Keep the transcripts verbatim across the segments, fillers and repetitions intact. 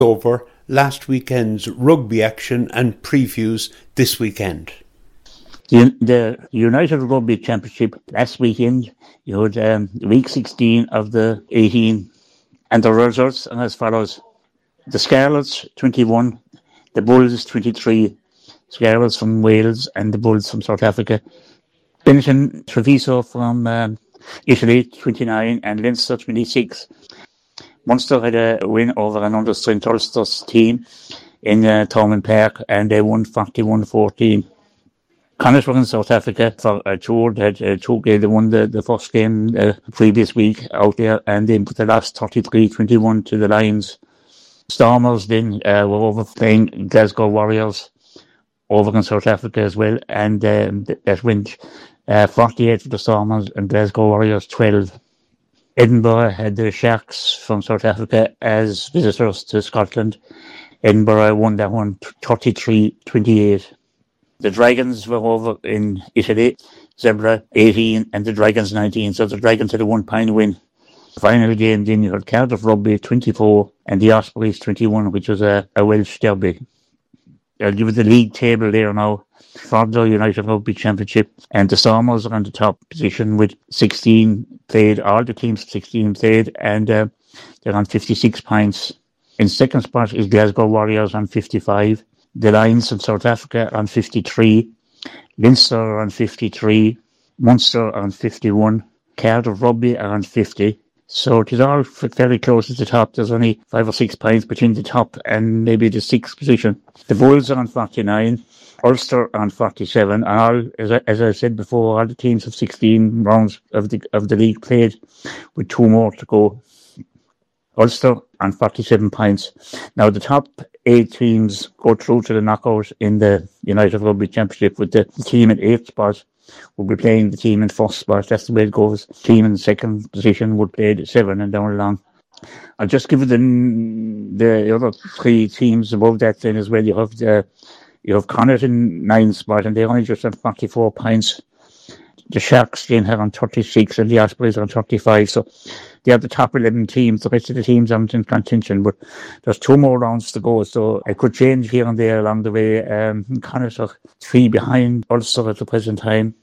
over last weekend's rugby action and previews this weekend. The, the United Rugby Championship last weekend, you had um, week sixteen of the eighteen, and the results are as follows. The Scarlets, twenty-one, the Bulls, twenty-three, Scarlets from Wales and the Bulls from South Africa. Benetton Treviso from um, Italy, twenty-nine, and Leinster, twenty-six. Munster had a win over an under-strength Ulster's team in uh, Thomond Park, and they won forty-one fourteen. Connacht were in South Africa for a tour. They had a two game. They won the, the first game uh, the previous week out there, and then put the last thirty-three twenty-one to the Lions. Stormers then uh, were over playing Glasgow Warriors over in South Africa as well, and um, that went uh, forty-eight for the Stormers and Glasgow Warriors twelve. Edinburgh had the Sharks from South Africa as visitors to Scotland. Edinburgh won that one thirty-three twenty-eight. The Dragons were over in Italy, Zebra eighteen and the Dragons nineteen, so the Dragons had a one-point win. The final game then you had Cardiff Rugby twenty-four and the Ospreys twenty-one, which was a, a Welsh derby. I'll give you the league table there now for the United Rugby Championship, and the Stormers are on the top position with sixteen played, all the teams sixteen played, and uh, they're on fifty-six points. In second spot is Glasgow Warriors on fifty-five, the Lions in South Africa on fifty-three, Leinster on fifty-three, Munster on fifty-one, Cardiff Rugby are on fifty. So it is all fairly close to the top. There's only five or six points between the top and maybe the sixth position. The Bulls are on forty-nine, Ulster on forty-seven, and all, as I, as I said before, all the teams have sixteen rounds of the of the league played, with two more to go. Ulster on forty-seven points. Now the top eight teams go through to the knockout in the United Rugby Championship, with the team in eighth spot will be playing the team in first spot. That's the way it goes. The team in second position would play the seven and down along. I'll just give you the the other three teams above that then as well. You have the you have Connacht in ninth spot, and they're only just on forty-four points. The Sharks then have on thirty-six, and the Ospreys are on thirty-five. So they have the top eleven teams. The rest of the teams aren't in contention, but there's two more rounds to go. So it could change here and there along the way. Um, Connacht are three behind Ulster at the present time.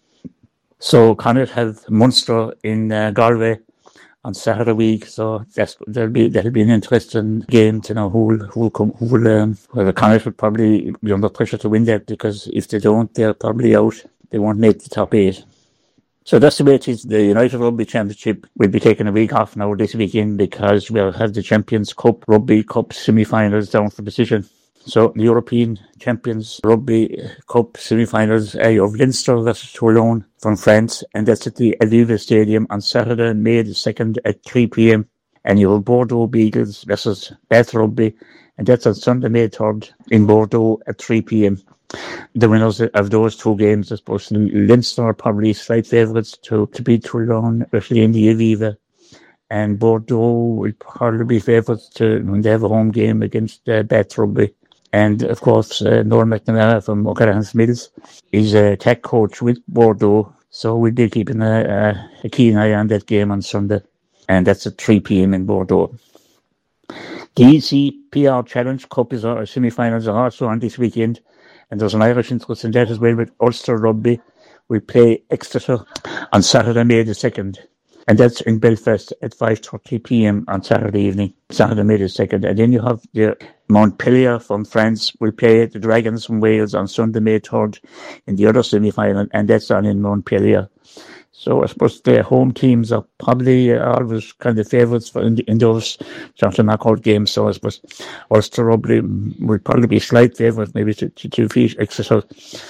So Connacht have Munster in uh, Galway on Saturday week. So that's that'll be that'll be an interesting game to know who will who will come who will. Um, well, the Connacht will probably be under pressure to win that, because if they don't, they're probably out. They won't make the top eight. So that's the way it is. The United Rugby Championship will be taking a week off now this weekend, because we'll have the Champions Cup Rugby Cup semi-finals down for decision. So the European Champions Rugby Cup semi-finals are of Leinster versus Toulon from France, and that's at the Aviva Stadium on Saturday, May the second at three p.m. And you have Bordeaux Beagles versus Bath Rugby, and that's on Sunday, May third in Bordeaux at three p.m. The winners of those two games, I suppose, Leinster are probably slight favourites to, to beat Toulon, especially in the Aviva. And Bordeaux will probably be favourites to when they have a home game against uh, Bath Rugby. And, of course, uh, Noel McNamara from O'Callaghan's Mills is a tech coach with Bordeaux. So we'll be keeping a, a, a keen eye on that game on Sunday. And that's at three p.m. in Bordeaux. The E C P R Challenge Cup is our semi-finals are also on this weekend. And there's an Irish interest in that as well, with Ulster Rugby. We play Exeter on Saturday, May the second. And that's in Belfast at five thirty p.m. on Saturday evening, Saturday, May the second. And then you have the Montpellier from France will play the Dragons from Wales on Sunday, May third in the other semi-final, and that's on in Montpellier. So I suppose the home teams are probably always kind of favourites for in, the, in those sort of knockout games. So I suppose Ulster Rugby will probably be slight favourites maybe to, to, to defeat Exeter.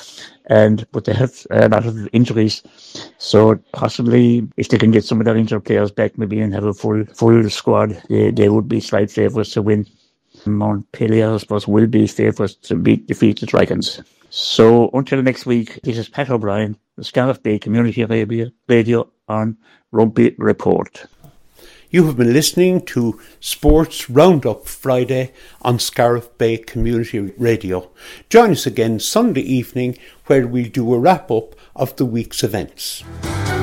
And but they have a lot of injuries, so possibly if they can get some of their injured players back, maybe and have a full full squad, they, they would be slight favourites to win. Montpellier, I suppose, will be favourites to beat defeat the Dragons. So until next week, this is Pat O'Brien, the Scariff Bay Community Radio on Rugby Report. You have been listening to Sports Roundup Friday on Scariff Bay Community Radio. Join us again Sunday evening, where we'll do a wrap-up of the week's events.